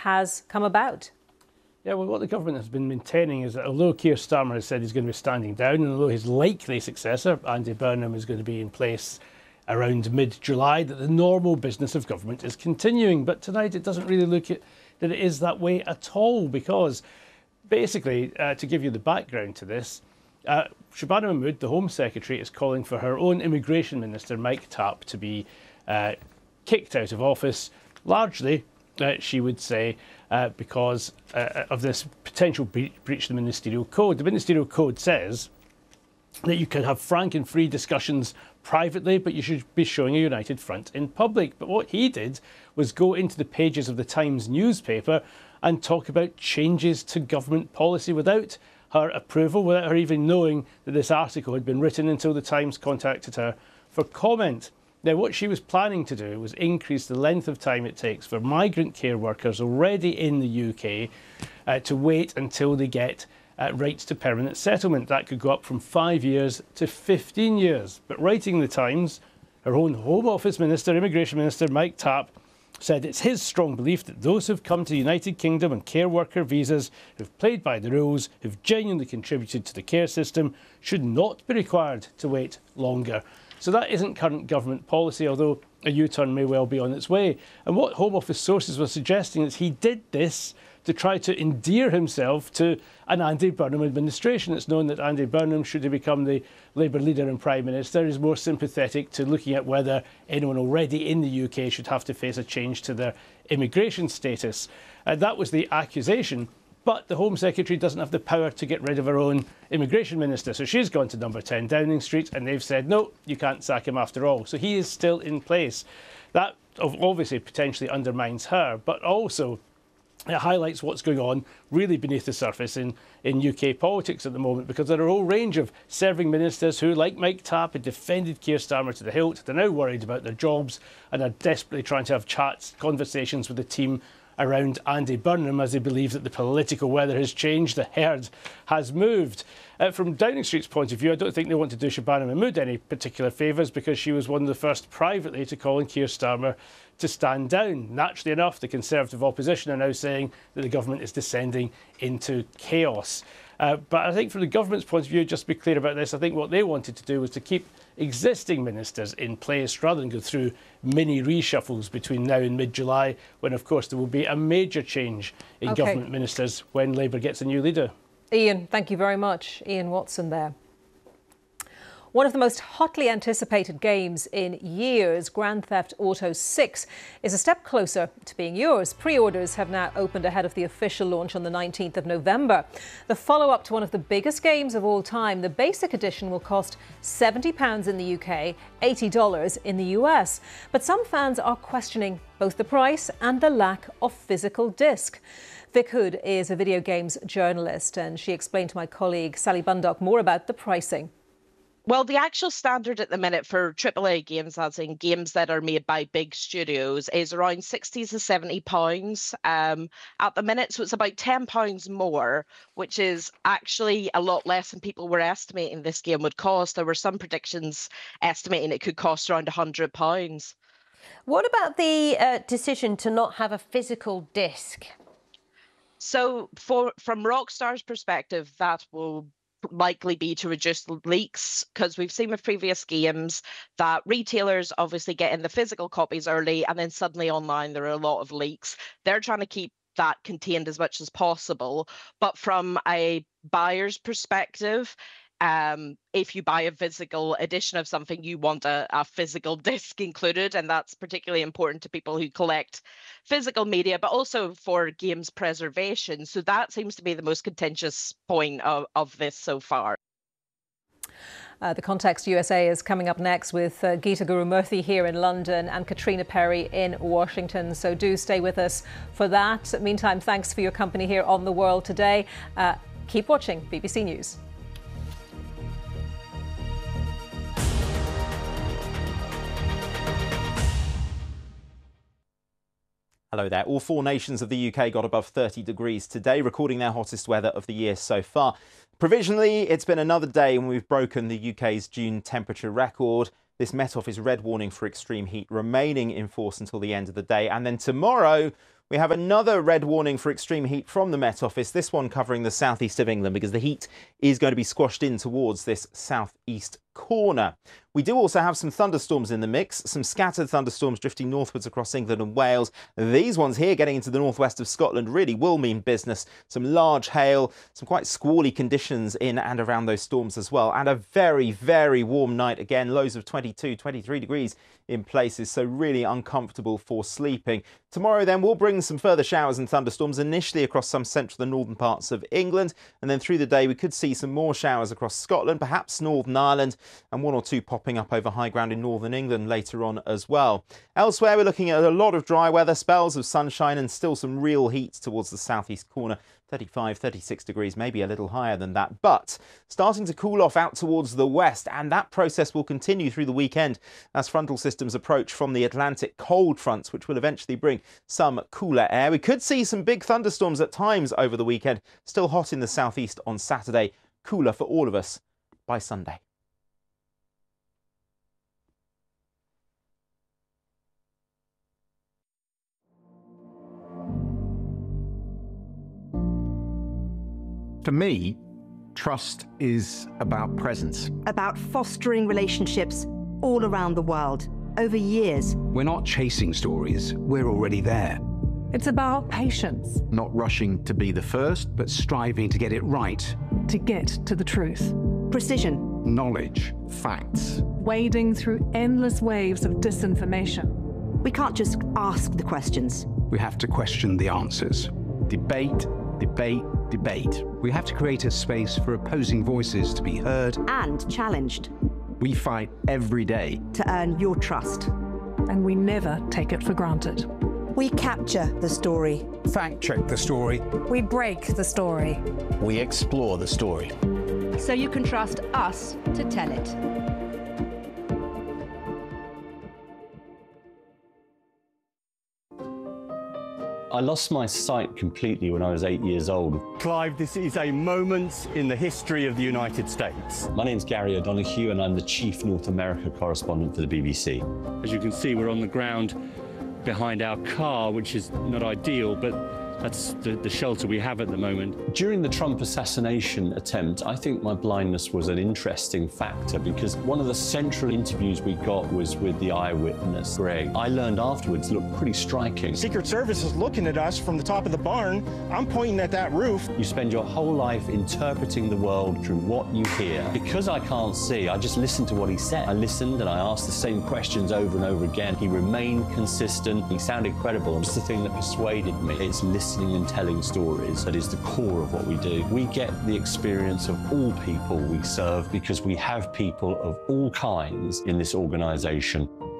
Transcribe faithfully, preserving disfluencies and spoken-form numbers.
has come about. Yeah, well, what the government has been maintaining is that although Keir Starmer has said he's going to be standing down, and although his likely successor, Andy Burnham, is going to be in place around mid-July, that the normal business of government is continuing. But tonight it doesn't really look at that it is that way at all, because basically, uh, to give you the background to this, uh, Shabana Mahmood, the Home Secretary, is calling for her own Immigration Minister, Mike Tapp, to be uh, kicked out of office, largely, uh, she would say, uh, because uh, of this potential bre breach of the Ministerial Code. The Ministerial Code says that you can have frank and free discussions privately, but you should be showing a united front in public. But what he did was go into the pages of the Times newspaper and talk about changes to government policy without her approval, without her even knowing that this article had been written, until the Times contacted her for comment. Now, what she was planning to do was increase the length of time it takes for migrant care workers already in the U K uh, to wait until they get uh, rights to permanent settlement. That could go up from five years to fifteen years. But writing in the Times, her own Home Office Minister, Immigration Minister Mike Tapp, said it's his strong belief that those who've come to the United Kingdom on care worker visas, who've played by the rules, who've genuinely contributed to the care system, should not be required to wait longer. So that isn't current government policy, although a U-turn may well be on its way. And what Home Office sources were suggesting is he did this to try to endear himself to an Andy Burnham administration. It's known that Andy Burnham, should he become the Labour leader and Prime Minister, is more sympathetic to looking at whether anyone already in the U K should have to face a change to their immigration status. Uh, that was the accusation. But the Home Secretary doesn't have the power to get rid of her own Immigration Minister. So she's gone to number ten Downing Street and they've said, no, you can't sack him after all. So he is still in place. That obviously potentially undermines her, but also it highlights what's going on really beneath the surface in, in U K politics at the moment, because there are a whole range of serving ministers who, like Mike Tapp, had defended Keir Starmer to the hilt. They're now worried about their jobs and are desperately trying to have chats, conversations with the team around Andy Burnham, as they believe that the political weather has changed, the herd has moved. Uh, from Downing Street's point of view, I don't think they want to do Shabana Mahmood any particular favours, because she was one of the first privately to call on Keir Starmer to stand down. Naturally enough, the Conservative opposition are now saying that the government is descending into chaos. Uh, but I think from the government's point of view, just to be clear about this, I think what they wanted to do was to keep existing ministers in place rather than go through mini reshuffles between now and mid-July, when, of course, there will be a major change in okay. government ministers when Labour gets a new leader. Ian, thank you very much. Ian Watson there. One of the most hotly anticipated games in years, Grand Theft Auto six, is a step closer to being yours. Pre-orders have now opened ahead of the official launch on the nineteenth of November. The follow-up to one of the biggest games of all time, the basic edition will cost seventy pounds in the U K, eighty dollars in the U S. But some fans are questioning both the price and the lack of physical disc. Vic Hood is a video games journalist, and she explained to my colleague Sally Bundock more about the pricing. Well, the actual standard at the minute for triple A games, as in games that are made by big studios, is around sixty to seventy pounds um, at the minute. So it's about ten pounds more, which is actually a lot less than people were estimating this game would cost. There were some predictions estimating it could cost around one hundred pounds. What about the uh, decision to not have a physical disc? So for from Rockstar's perspective, that will likely be to reduce leaks, because we've seen with previous games that retailers obviously get in the physical copies early, and then suddenly online there are a lot of leaks. They're trying to keep that contained as much as possible. But from a buyer's perspective, um, if you buy a physical edition of something, you want a, a physical disc included, and that's particularly important to people who collect physical media, but also for games preservation. So that seems to be the most contentious point of, of this so far. Uh, the Context U S A is coming up next with uh, Geeta Gurumurthy here in London and Katrina Perry in Washington. So do stay with us for that. Meantime, thanks for your company here on The World today. Uh, keep watching B B C News. Hello there. All four nations of the U K got above thirty degrees today, recording their hottest weather of the year so far. Provisionally, it's been another day when we've broken the U K's June temperature record. This Met Office red warning for extreme heat remaining in force until the end of the day. And then tomorrow, We have another red warning for extreme heat from the Met Office, this one covering the southeast of England, because the heat is going to be squashed in towards this southeast corner. We do also have some thunderstorms in the mix, some scattered thunderstorms drifting northwards across England and Wales. These ones here getting into the northwest of Scotland really will mean business. Some large hail, some quite squally conditions in and around those storms as well, and a very, very warm night again, lows of twenty-two, twenty-three degrees in places, so really uncomfortable for sleeping. Tomorrow then we'll bring some further showers and thunderstorms initially across some central and northern parts of England, and then through the day we could see some more showers across Scotland, perhaps Northern Ireland, and one or two popping up over high ground in northern England later on as well. Elsewhere we're looking at a lot of dry weather, spells of sunshine and still some real heat towards the southeast corner. thirty-five, thirty-six degrees, maybe a little higher than that, but starting to cool off out towards the west, and that process will continue through the weekend as frontal systems approach from the Atlantic, cold fronts which will eventually bring some cooler air. We could see some big thunderstorms at times over the weekend, still hot in the southeast on Saturday, cooler for all of us by Sunday. For me, trust is about presence. About fostering relationships all around the world, over years. We're not chasing stories, we're already there. It's about patience. Not rushing to be the first, but striving to get it right. To get to the truth. Precision. Knowledge. Facts. Wading through endless waves of disinformation. We can't just ask the questions. We have to question the answers. Debate, debate, debate. We have to create a space for opposing voices to be heard and challenged. We fight every day to earn your trust. And we never take it for granted. We capture the story. Fact check the story. We break the story. We explore the story. So you can trust us to tell it. I lost my sight completely when I was eight years old. Clive, this is a moment in the history of the United States. My name's Gary O'Donoghue and I'm the Chief North America Correspondent for the B B C. As you can see, we're on the ground behind our car, which is not ideal, but that's the, the shelter we have at the moment. During the Trump assassination attempt, I think my blindness was an interesting factor because one of the central interviews we got was with the eyewitness, Greg. I learned afterwards looked pretty striking. Secret Service is looking at us from the top of the barn. I'm pointing at that roof. You spend your whole life interpreting the world through what you hear. Because I can't see, I just listened to what he said. I listened and I asked the same questions over and over again. He remained consistent. He sounded credible. It's the thing that persuaded me. It's listening and telling stories that is the core of what we do. We get the experience of all people we serve because we have people of all kinds in this organisation.